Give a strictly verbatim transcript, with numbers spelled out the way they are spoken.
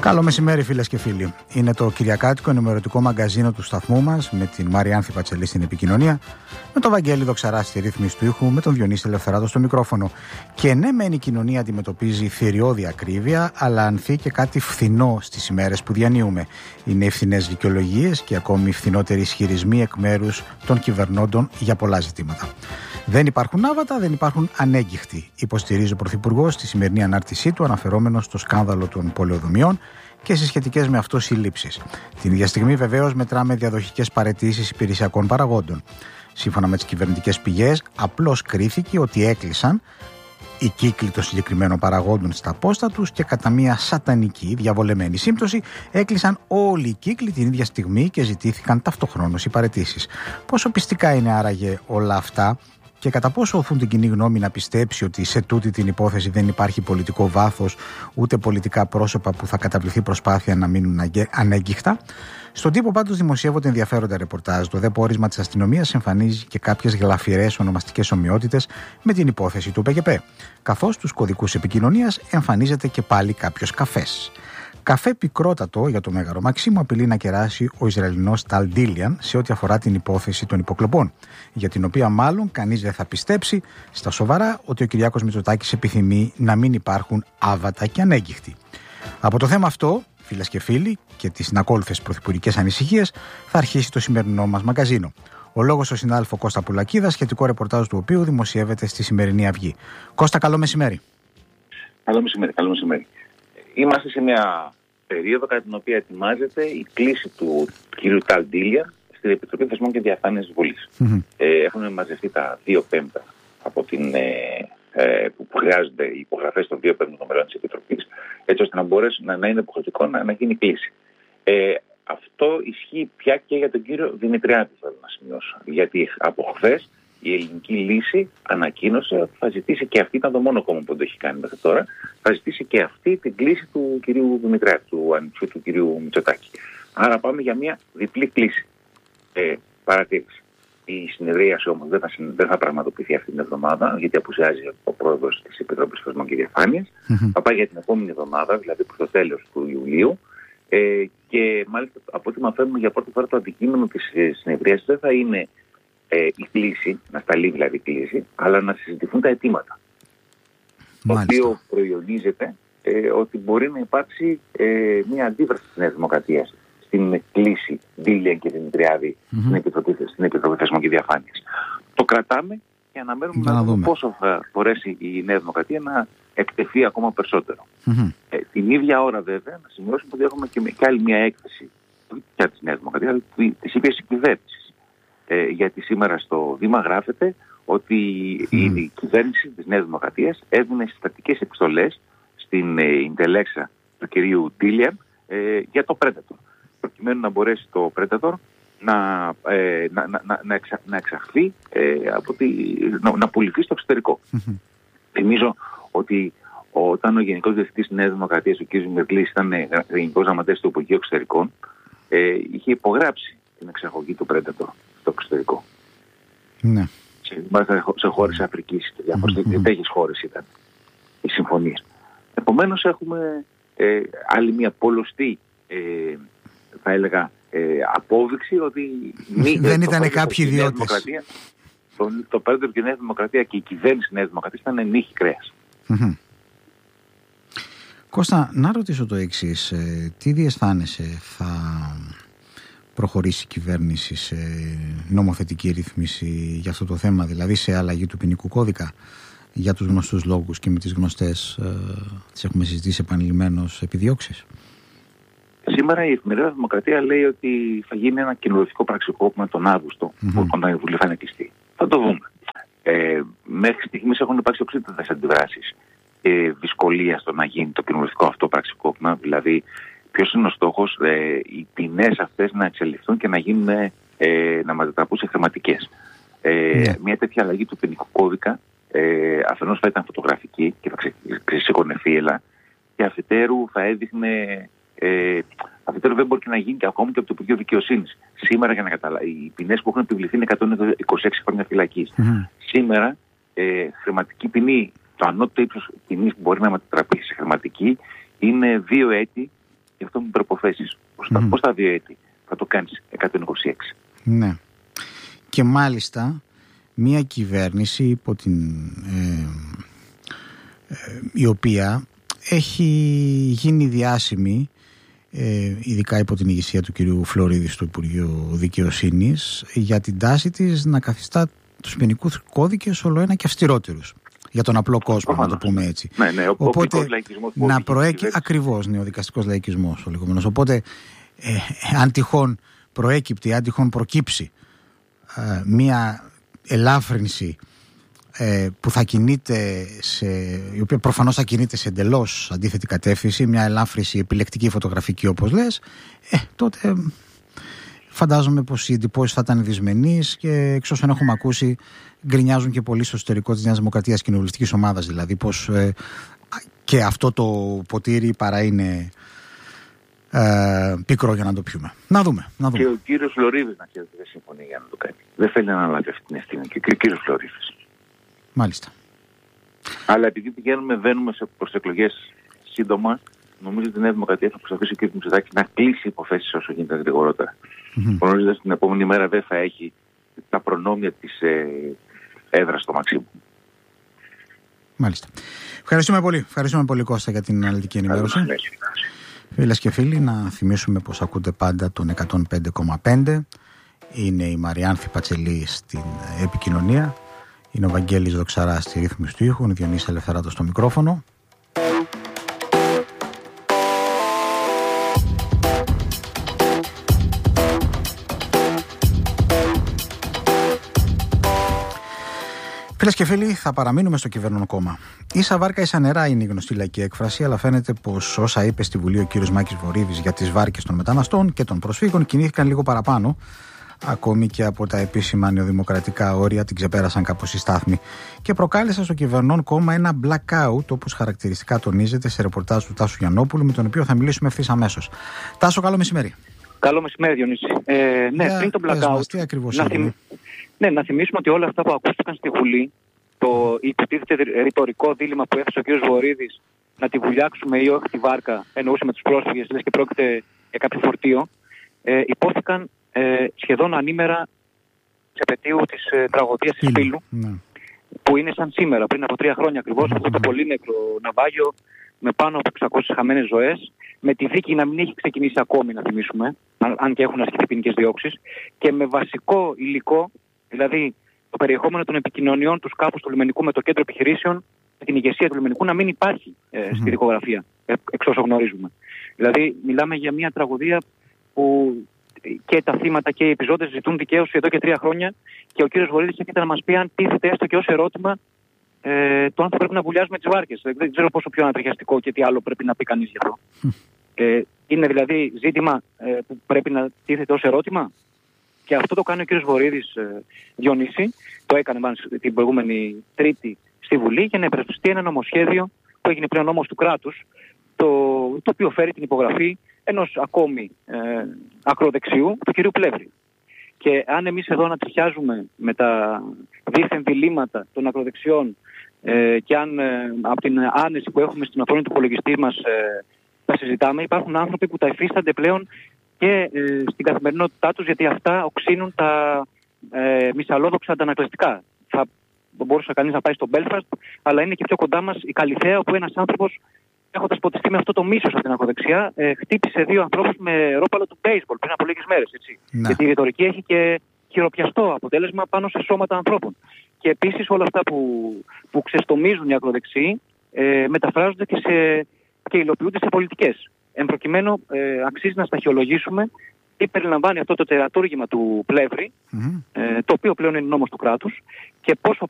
Καλό μεσημέρι, φίλες και φίλοι. Είναι το κυριακάτικο ενημερωτικό μαγκαζίνο του σταθμού μας, με την Μαριάνθη Πατσελή στην επικοινωνία, με τον Βαγγέλη Δοξαρά στη ρύθμιση του ήχου, με τον Διονύση Ελευθεράτο στο μικρόφωνο. Και ναι, μεν η κοινωνία αντιμετωπίζει θηριώδη ακρίβεια, αλλά ανθεί και κάτι φθηνό στις ημέρες που διανύουμε. Είναι οι φθηνές δικαιολογίες και ακόμη φθηνότεροι ισχυρισμοί εκ μέρους των κυβερνώντων για πολλά ζητήματα. Δεν υπάρχουν άβατα, δεν υπάρχουν ανέγκυχτοι, υποστηρίζει ο Πρωθυπουργός στη σημερινή ανάρτησή του, αναφερόμενος στο σκάνδαλο των πολεοδομιών και στις σχετικές με αυτό συλλήψεις. Την ίδια στιγμή, βεβαίως, μετράμε διαδοχικές παραιτήσεις υπηρεσιακών παραγόντων. Σύμφωνα με τις κυβερνητικές πηγές, απλώς κρίθηκε ότι έκλεισαν οι κύκλοι των συγκεκριμένων παραγόντων στα πόστα τους και κατά μια σατανική διαβολεμένη σύμπτωση έκλεισαν όλοι οι κύκλοι την ίδια στιγμή και ζητήθηκαν ταυτοχρόνως οι παραιτήσεις. Πόσο πιστικά είναι άραγε όλα αυτά? Και κατά πόσο οθούν την κοινή γνώμη να πιστέψει ότι σε τούτη την υπόθεση δεν υπάρχει πολιτικό βάθος, ούτε πολιτικά πρόσωπα που θα καταβληθεί προσπάθεια να μείνουν ανέγκυχτα? Στον τύπο πάντως δημοσιεύονται ενδιαφέροντα ρεπορτάζ. Το δε πόρισμα της αστυνομίας εμφανίζει και κάποιες γλαφυρές ονομαστικές ομοιότητες με την υπόθεση του πι κέι πι. Καθώς στους κωδικούς επικοινωνίας εμφανίζεται και πάλι κάποιος καφές. Καφέ πικρότατο για το Μέγαρο Μαξίμου απειλεί να κεράσει ο Ισραηλινός Ταλ Ντίλιαν σε ό,τι αφορά την υπόθεση των υποκλοπών, για την οποία μάλλον κανείς δεν θα πιστέψει στα σοβαρά ότι ο Κυριάκος Μητσοτάκης επιθυμεί να μην υπάρχουν άβατα και ανέγκυχτοι. Από το θέμα αυτό, φίλες και φίλοι, και τις συνακόλουθες πρωθυπουργικές ανησυχίες, θα αρχίσει το σημερινό μας μαγκαζίνο. Ο λόγος στον συνάδελφο Κώστα Πουλακίδα, σχετικό ρεπορτάζ του οποίου δημοσιεύεται στη σημερινή Αυγή. Κώστα, καλό μεσημέρι. Καλό μεσημέρι, καλό μεσημέρι. Είμαστε σε μια περίοδο κατά την οποία ετοιμάζεται η κλήση του κ. Ταλ Ντίλιαν στην Επιτροπή Θεσμών και Διαφάνειας της Βουλής. Mm-hmm. Ε, έχουν μαζευτεί τα δύο πέμπτα από την, ε, ε, που χρειάζονται οι υπογραφές των δύο πέμπτων των μελών της Επιτροπής, έτσι ώστε να μπορέσουν να, να είναι υποχρεωτικό να, να γίνει κλήση. Ε, αυτό ισχύει πια και για τον κύριο Δημητριάδη, θέλω να σημειώσω. Γιατί από χθες η Ελληνική Λύση ανακοίνωσε ότι θα ζητήσει και αυτή, ήταν το μόνο κόμμα που το έχει κάνει μέχρι τώρα, θα ζητήσει και αυτή την κλήση του κυρίου Δημητριάδη, του ανιψιού του κυρίου Μητσοτάκη. Άρα πάμε για μια διπλή κλήση. Ε, παρατήρηση. Η συνεδρίαση όμως δεν θα, δεν θα πραγματοποιηθεί αυτή την εβδομάδα, γιατί απουσιάζει ο πρόεδρος της Επιτροπής Θεσμών και Διαφάνειας. Mm-hmm. Θα πάει για την επόμενη εβδομάδα, δηλαδή προς το τέλος του Ιουλίου. Ε, και μάλιστα από ό,τι μαθαίνουμε για πρώτη φορά, το αντικείμενο της συνεδρίασης δεν θα είναι Ε, η κλήση, να σταλεί δηλαδή η κλήση, αλλά να συζητηθούν τα αιτήματα. Μάλιστα. Το οποίο προϊονίζεται ε, ότι μπορεί να υπάρξει ε, μια αντίφαση της Νέας Δημοκρατίας στην κλήση Ντίλιαν και Δημητριάδη mm-hmm. στην Επιτροπή, στην Επιτροπή Θεσμών και Διαφάνειας. Το κρατάμε και αναμένουμε να, να δούμε πόσο θα μπορέσει η Νέα Δημοκρατία να εκτεθεί ακόμα περισσότερο. Mm-hmm. Ε, την ίδια ώρα, βέβαια, να σημειώσουμε ότι έχουμε και, και άλλη μια έκθεση για τη Νέα Δημοκρατία, της ίδιας κυβέρνησης. Ε, γιατί σήμερα στο Δήμα γράφεται ότι mm. η κυβέρνηση της Νέας Δημοκρατίας έδινε συστατικές επιστολές στην ε, Ιντελέξα του κυρίου Ντίλιαν ε, για το Predator, προκειμένου να μπορέσει το Predator να, ε, να, να, να, να, εξα, να εξαχθεί, ε, από τη, να, να πουληθεί στο εξωτερικό. Mm-hmm. Θυμίζω ότι όταν ο Γενικός Διευθυντής της Νέας Δημοκρατίας, ο κ. Μερλής, ήταν Γενικός Γραμματέας του Υπουργείου Εξωτερικών, ε, είχε υπογράψει την εξαγωγή του Predator στο εξωτερικό. Ναι. Σε, σε χώρες Αφρικής και διάφορες mm-hmm. τέτοιες χώρες ήταν οι συμφωνίες. Επομένως έχουμε ε, άλλη μια πολλωστή, ε, θα έλεγα, ε, απόδειξη ότι μη, δεν ήταν κάποιοι ιδιώτες. Το, το Predator και η Νέα Δημοκρατία και η κυβέρνηση της Νέας Δημοκρατίας ήταν νύχη κρέας. Mm-hmm. Κώστα, να ρωτήσω το εξής. Ε, τι διαισθάνεσαι, θα προχωρήσει η κυβέρνηση σε νομοθετική ρύθμιση για αυτό το θέμα, δηλαδή σε αλλαγή του ποινικού κώδικα, για τους γνωστούς λόγους και με τις γνωστές, ε, τις έχουμε συζητήσει επανειλημμένως, επιδιώξεις? Σήμερα η Εφημερίδα Δημοκρατία λέει ότι θα γίνει ένα κοινοβουλευτικό πραξικόπημα τον Αύγουστο, mm-hmm. που όταν η Βουλή θα είναι κλειστή. Θα το δούμε. Ε, μέχρι στιγμής έχουν υπάρξει οξύτατες αντιδράσεις και δυσκολία στο να γίνει το κοινοβουλευτικό αυτό πραξικόπημα, δηλαδή ποιος είναι ο στόχος, ε, οι ποινές αυτές να εξελιχθούν και να γίνουν, ε, να μετατραπούν σε χρηματικές. Ε, yeah. Μια τέτοια αλλαγή του ποινικού κώδικα ε, αφενός θα ήταν φωτογραφική και θα ξεσήκωνε φύελα, και αφετέρου θα έδειχνε, ε, αφετέρου δεν μπορεί και να γίνει και ακόμη και από το Υπουργείο Δικαιοσύνης. Σήμερα, για να καταλάβει, οι ποινές που έχουν επιβληθεί είναι εκατόν είκοσι έξι χρόνια φυλακής. Mm-hmm. Σήμερα ε, χρηματική ποινή, το ανώτατο ύψος ποινής που μπορεί να μετατραπεί σε χρηματική είναι δύο έτη και αυτό με προποθέσεις. Πώς mm. τα, τα δύο έτη θα το κάνεις εκατόν είκοσι έξι. Ναι. Και μάλιστα μια κυβέρνηση υπό την, ε, ε, η οποία έχει γίνει διάσημη, ε, ειδικά υπό την ηγεσία του κυρίου Φλωρίδη στο Υπουργείο Δικαιοσύνης, για την τάση της να καθιστά τους ποινικούς κώδικες όλο ένα και αυστηρότερους. Για τον απλό κόσμο, να το πούμε έτσι. Ναι, ναι, ο, Οπότε, ο λαϊκισμός να προέκυψε. Ακριβώς, ναι, ο δικαστικός λαϊκισμός. Οπότε, ε, αν τυχόν προέκυπτει, αν τυχόν προκύψει ε, μία ελάφρυνση ε, που θα κινείται σε, η οποία προφανώς θα κινείται σε εντελώς αντίθετη κατεύθυνση, μια ελάφρυνση επιλεκτική φωτογραφική όπως λες, ε, τότε φαντάζομαι πως οι εντυπώσεις θα ήταν δυσμενείς και εξ όσων έχουμε ακούσει γκρινιάζουν και πολύ στο εσωτερικό της Νέας Δημοκρατίας, κοινοβουλευτικής ομάδας δηλαδή, πως ε, και αυτό το ποτήρι παρά είναι ε, πίκρο για να το πιούμε. Να δούμε, να δούμε. Και ο κύριος Φλωρίδης να ξέρετε δεν συμφωνεί για να το κάνει. Δεν θέλει να αναλάβει αυτή την ευθύνη. Και ο κύριος Φλωρίδης. Μάλιστα. Αλλά επειδή πηγαίνουμε, βαίνουμε προς εκλογές σύντομα, νομίζω ότι η Νέα Δημοκρατία θα προσπαθήσει ο κ. Μητσοτάκη να κλείσει υποθέσεις όσο γίνεται γρηγορότερα. Mm-hmm. Γνωρίζοντας την επόμενη μέρα δεν θα έχει τα προνόμια της ε, έδρας στο Μαξίμου. Μάλιστα. Ευχαριστούμε πολύ. Ευχαριστούμε πολύ Κώστα για την αναλυτική ενημέρωση. Φίλες και φίλοι, να θυμίσουμε πως ακούτε πάντα τον εκατόν πέντε κόμμα πέντε. Είναι η Μαριάνθη Πατσελή στην επικοινωνία. Είναι ο Βαγγέλης Δοξαράς στη ρύθμιση του ήχου. Είναι ο Διονύσης Ελευθεράτος στο μικρόφωνο. Φίλες και φίλοι, θα παραμείνουμε στο κυβερνών κόμμα. Ίσα βάρκα, ίσα νερά είναι η γνωστή λαϊκή έκφραση, αλλά φαίνεται πως όσα είπε στη Βουλή ο κύριος Μάκης Βορίδης για τις βάρκες των μεταναστών και των προσφύγων κινήθηκαν λίγο παραπάνω. Ακόμη και από τα επίσημα νεοδημοκρατικά όρια την ξεπέρασαν κάπως οι στάθμοι και προκάλεσαν στο κυβερνών κόμμα ένα blackout, όπως χαρακτηριστικά τονίζεται σε ρεπορτάζ του Τάσου Γιαννόπουλου, με τον οποίο θα μιλήσουμε ευθύς αμέσως. Τάσο, καλό μεσημέρι. Καλό μεσημέρι, Διονύση. Ε, ναι, Για, πριν τον blackout. τι ακριβώς να, θυμ... ναι, να θυμίσουμε ότι όλα αυτά που ακούστηκαν στη Βουλή, το υποτίθεται ρητορικό δίλημμα που έθεσε ο κ. Βορίδης, να τη βουλιάξουμε ή όχι τη βάρκα, εννοούσε με τους πρόσφυγες, λες και πρόκειται για κάποιο φορτίο, ε, υπόθηκαν ε, σχεδόν ανήμερα της επετείου της ε, τραγωδίας της Πύλου, ναι. που είναι σαν σήμερα, πριν από τρία χρόνια ακριβώς, αυτό το πολύνεκρο ναυάγιο με πάνω από εξακόσιες χαμένες ζωές, με τη δίκη να μην έχει ξεκινήσει ακόμη, να θυμίσουμε, αν και έχουν ασκηθεί ποινικές διώξεις, και με βασικό υλικό, δηλαδή το περιεχόμενο των επικοινωνιών του σκάφους του λιμενικού με το κέντρο επιχειρήσεων, με την ηγεσία του λιμενικού να μην υπάρχει ε, στη δικογραφία, ε, εξ όσων γνωρίζουμε. Δηλαδή, μιλάμε για μια τραγωδία που και τα θύματα και οι επιζώντες ζητούν δικαίωση εδώ και τρία χρόνια και ο κύριος Βορίδης έρχεται να μας πει αν τίθεται έστω και ως ερώτημα ε, το αν θα πρέπει να βουλιάζουμε τις βάρκες. Δεν ξέρω πόσο πιο ανατριχιαστικό και τι άλλο πρέπει να πει κανείς γι' αυτό. Ε, είναι δηλαδή ζήτημα ε, που πρέπει να τίθεται ως ερώτημα. Και αυτό το κάνει ο κύριος Βορίδης, ε, Διονύση, το έκανε μάλιστα την προηγούμενη Τρίτη στη Βουλή για να υπερασπιστεί ένα νομοσχέδιο που έγινε πλέον νόμος του κράτους, το, το οποίο φέρει την υπογραφή ενός ακόμη ε, ακροδεξιού, του κυρίου Πλεύρη. Και αν εμείς εδώ ανατριχιάζουμε με τα δίθεν διλήμματα των ακροδεξιών ε, και αν ε, από την άνεση που έχουμε στην οθόνη του υπολογιστή μας ε, τα συζητάμε, υπάρχουν άνθρωποι που τα υφίστανται πλέον και ε, στην καθημερινότητά τους, γιατί αυτά οξύνουν τα ε, μυσαλλόδοξα αντανακλαστικά. Θα μπορούσε κανείς να πάει στο Μπέλφαστ, αλλά είναι και πιο κοντά μας η Καλιθέα, όπου ένας άνθρωπος, έχοντας ποτιστεί με αυτό το μίσος από την ακροδεξιά, ε, χτύπησε δύο ανθρώπους με ρόπαλο του baseball πριν από λίγες μέρες. Έτσι. Γιατί η ρητορική έχει και χειροπιαστό αποτέλεσμα πάνω σε σώματα ανθρώπων. Και επίσης όλα αυτά που, που ξεστομίζουν οι ακροδεξιοί ε, μεταφράζονται και, σε, και υλοποιούνται σε πολιτικές. Εν προκειμένου, ε, αξίζει να σταχυολογήσουμε τι περιλαμβάνει αυτό το τερατούργημα του Πλεύρη, mm-hmm. ε, το οποίο πλέον είναι νόμος του κράτους, και πόσο